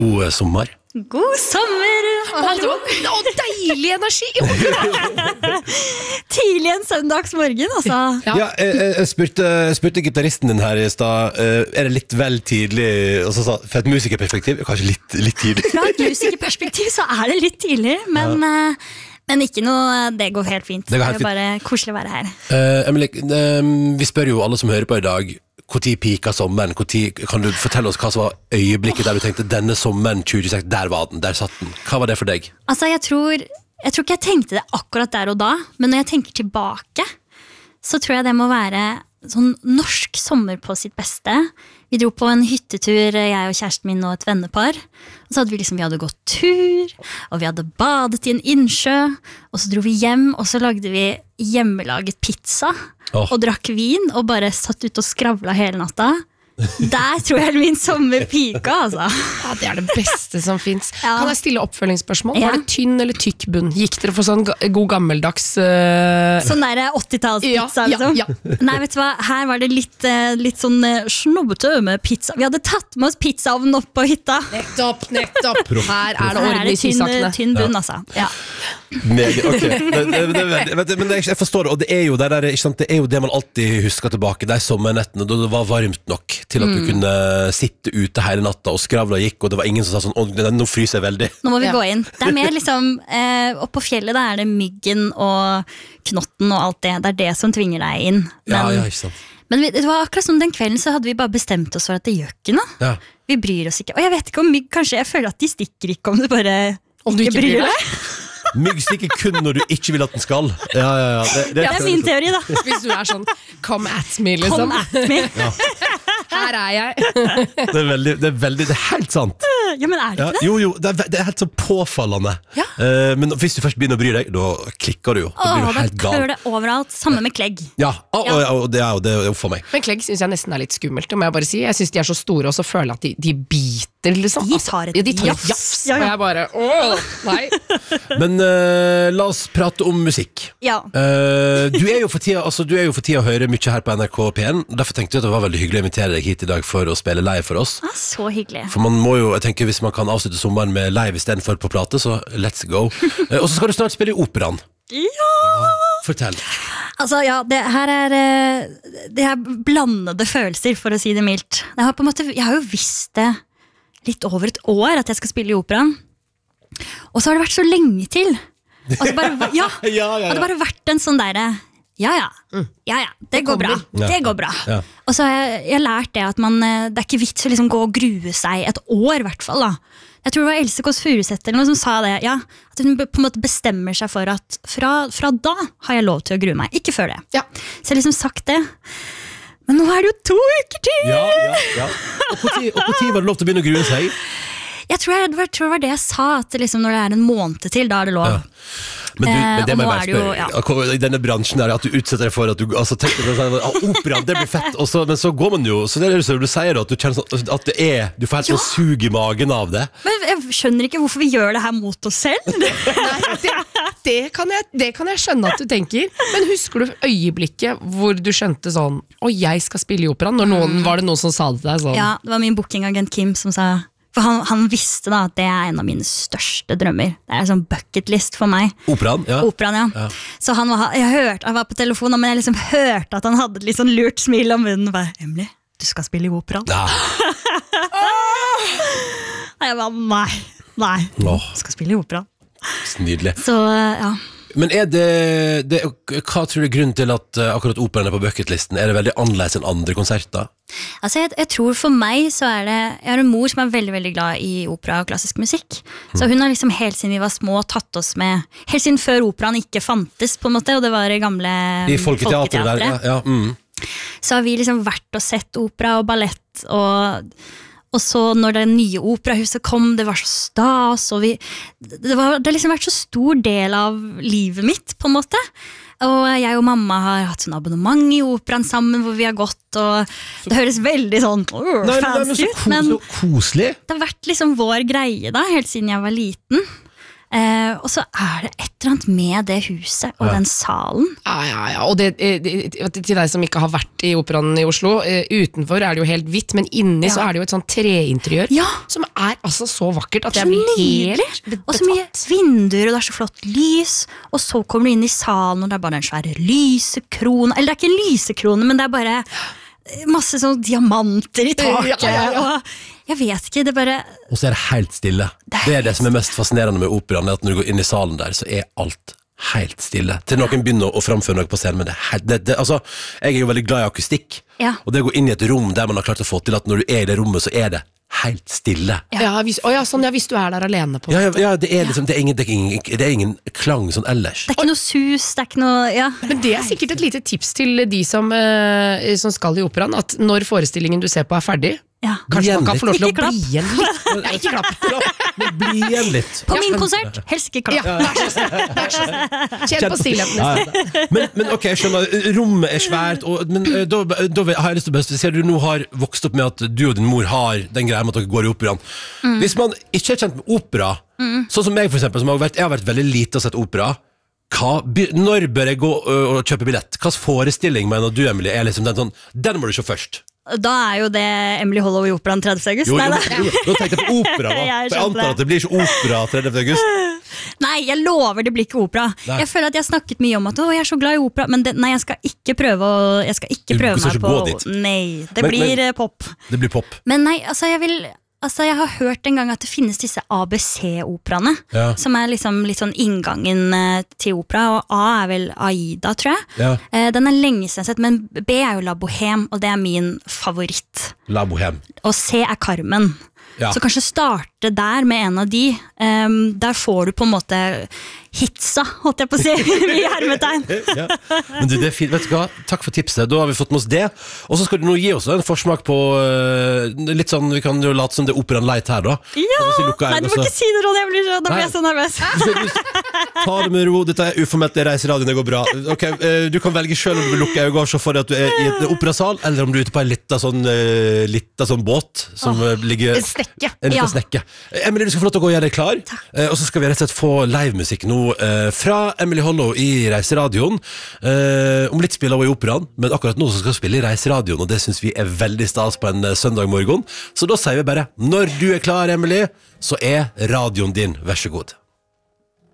God sommer. God sommer! Deilig energi! Tidlig en søndagsmorgen, altså. Ja, jeg spurte gitaristen din her I sted, det litt vel tidlig, og så sa, for et musikerperspektiv, kanskje litt tidlig. Fra et musikerperspektiv så det litt tidlig, men ikke noe, det går helt fint. Det går helt bare koselig å være her. Emilie, vi spør jo alle som hører på I dag, hvor tid pika sommeren? Kan du fortelle oss hva som var øyeblikket der du tenkte denne sommeren 2026, der var den, der satt den? Hva var det for deg? Altså, jeg tror ikke jeg tenkte det akkurat der og da, men når jeg tenker tilbake, så tror jeg det må være sånn norsk sommer på sitt beste. Vi dro på en hyttetur, jeg og kjæresten min og et vennepar, og så hadde vi hadde gått tur, og vi hadde badet I en innsjø, og så dro vi hjem, og så lagde vi hjemmelaget pizza, og drakk vin, og bare satt ut og skravla hele natta. Der tror jeg min sommer pika, altså. Ja, det det beste som finnes. Ja. Kan jeg stille oppfølgingsspørsmål? Ja. Var det tynn eller tykk bunn? Gikk dere for sånn god gammeldags Sånn der 80-tallspizza, liksom? Ja. Nei, vet du hva? Her var det litt sånn snobbete med pizza. Vi hadde tatt med oss pizzaovnen opp på hytta. Nettopp. Her det orden I tynn, sysakene. tynn bunn, altså. Ja. Ok, men jeg forstår det, og det jo ikke sant, det jo det man alltid husker tilbake, de sommernettene, da det var varmt nok til at du kunne sitte ute hele natta og skravla gikk, og det var ingen som sa sånn, nå fryser jeg veldig. Nå må vi gå inn. Det mer liksom, opp på fjellet da det myggen og knotten og alt det, det det som tvinger deg inn. Men, Ja, ikke sant. men det var akkurat som den kvelden så hadde vi bare bestemt oss for at det gjør ikke noe. Ja. Vi bryr oss ikke. Og jeg vet ikke om mygg, kanskje jeg føler at de stikker ikke om du bare Om du ikke bryr deg? Mygg stikker kun når du ikke vil at den skal. Ja. Det min teori da. Hvis du sånn, come at me, liksom. Come at me. Her jeg. Det helt sant. Ja, men det ikke det? Jo, det helt så påfallende. Ja. Men hvis du først begynner å bry deg, da klikker du jo. Da blir du helt Da gal. klør det overalt, samme med klegg. Ja, og det jo for meg. Men klegg synes jeg nesten litt skummelt, det må jeg bare si. Jeg synes de så store, og så føler jeg at de biter, liksom. De tar et jafs. Ja. Og jeg bare, nei. Men la oss prate om musikk. Ja. Du jo for tida å høre mye her på NRK P1. Derfor tenkte jeg at det var veldig hyggelig å invitere deg hit I dag for å spille live for oss. Så hyggelig. For man må jo, jeg tenker hvis man kan avslutte sommeren med live I stedet for på plate, så let's go. Og så skal du snart spille I operaen. Ja! Fortell. Altså, ja, det her det blandede følelser, for å si det mildt. Jeg har jo visst det litt over et år at jeg skal spille I operaen. Og så har det vært så lenge til. Altså bare, ja. Hadde bare vært en sånn der det går bra. Det går bra. Ja. Og så har jeg lært det at det ikke vits å liksom gå og grue seg et år, I hvert fall da. Jeg tror det var Else Kåss Furuseth eller noe som sa det, ja, at hun på en måte bestemmer seg for at fra da har jeg lov til å grue meg, ikke før det. Ja. Så jeg har liksom sagt det. Men nå det jo 2 uker til! Ja. Og hvor tid var det lov til å begynne å grue seg? Jeg tror det var det jeg sa, at liksom når det en måned til, da det lov. Ja. Men det må jeg bare og spørre I denne bransjen her, at du utsetter deg for at du tenker sånn, opera, det blir fett men så går man jo, så det så du sier at du kjenner sånn, at du får helt sånn sug I magen av det. Men jeg skjønner ikke hvorfor vi gjør det her mot oss selv. det kan jeg skjønne at du tenker. Men husker du øyeblikket hvor du skjønte sånn, jeg skal spille I operaen, var det noen som sa det til deg sånn? Ja, det var min bookingagent Kim som sa. For han visste da at det en av mine største drømmer. Det en sånn bucketlist for meg. Operaen, ja. Ja. Så han var på telefonen, men jeg liksom hørte at han hadde et litt sånn lurt smil om munnen. Bare, Emilie, du skal spille I operaen. Ja. Jeg bare, nei, du skal spille I operaen. Nydelig. Så, ja. Men hva tror du er grunnen til at akkurat operaen på bucketlisten? Det veldig annerledes enn andre konserter? Altså, jeg tror for meg så jeg har en mor som veldig, veldig glad I opera og klassisk musikk. Så hun har liksom helt siden vi var små tatt oss med, helt siden før operaen ikke fantes på en måte, og det var I gamle I folketeatret der, ja. Så har vi liksom vært og sett opera og ballett, og så når det nye operahuset kom, det var så stas, og det har liksom vært så stor del av livet mitt, på en måte. Og jeg og mamma har hatt sånn abonnement I operaen sammen, hvor vi har gått, og det høres veldig sånn fancy ut, men så koselig. Det har vært liksom vår greie da, helt siden jeg var liten. Og så det et eller annet med det huset og den salen. Ja. Og til deg som ikke har vært i operaen i Oslo, utenfor det jo helt hvitt, men inni så det jo et sånn treinteriør som altså så vakkert at jeg blir helt betatt. Og så mye vinduer, og det så flott lys, og så kommer du inn i salen, og det bare en svær lysekrone, eller det ikke en lysekrone, men det bare masse sånn diamanter i taket, og jeg vet ikke, det bare... Og så det helt stille. Det det som mest fascinerende med operaen, at når du går inn i salen der, så alt helt stille. Til noen begynner å framføre noe på scenen, men altså, jeg jo veldig glad i akustikk, og det å gå inn i et rom der man har klart å få til at når du i det rommet, så det helt stille. Hvis du der alene på. Ja, det liksom, det ingen klang sånn ellers. Det ikke noe sus, det ikke noe, Men det sikkert et lite tips til de som skal i operaen, at når forestillingen du ser på ferdig, kanskje man kan få lov til å bli igjen litt. Nei, ikke klapp. Men bli igjen litt. På min konsert, helst ikke klapp. Vær så snill. Kjenn på stillheten. Men ok, jeg skjønner, rommet svært, men da har jeg lyst til å bestemme, ser du nå har vokst opp med at du og din mor har den greia med at dere går i operaen. Hvis man ikke kjent med opera, sånn som meg for eksempel, som jeg har vært veldig lite og sett opera, når bør jeg gå og kjøpe billett? Hva forestilling mener du, Emilie, liksom den må du se først? Da jo det Emily Hollow i operaen 30. august. Jo, nå tenkte jeg på opera da. For jeg antar at det blir ikke opera 30. august. Nei, jeg lover det blir ikke opera. Jeg føler at jeg har snakket mye om at jeg så glad i opera, men jeg skal ikke prøve meg på. Nei, det blir pop. Det blir pop. Men nei, jeg har hørt en gang at det finnes disse ABC-operaene, som liksom litt sånn inngangen til opera, og A vel Aida, tror jeg. Den lenge siden sett, men B jo La Bohème, og det min favoritt. La Bohème. Og C Carmen. Så kanskje starte der med en av de. Der får du på en måte hitsa, holdt jeg på å si, i hermetegn. Men du, det fint, vet du hva? Takk for tipset, da har vi fått med oss det. Og så skal du nå gi oss en forsmak på litt sånn, vi kan jo late som det operaen light her da. Nei, du må ikke si det, Ronny, da blir jeg så nervøs. Ta det med ro, dette uformelt, det reiseradioen, det går bra. Du kan velge selv om du vil lukke øynene og se for deg at du i et operasal, eller om du ute på en liten sånn båt som ligger... En liten snekke. Emilie, du skal få lov til å gå og gjøre deg klar. Og så skal vi rett og slett få livemusikk nå fra Emily Hollow i Reiseradioen. Om litt spiller hun i operaen, men akkurat nå så skal hun spille i Reiseradioen, og det synes vi veldig stas på en søndag morgen. Så da sier vi bare, når du klar, Emily, så radioen din, vær så god.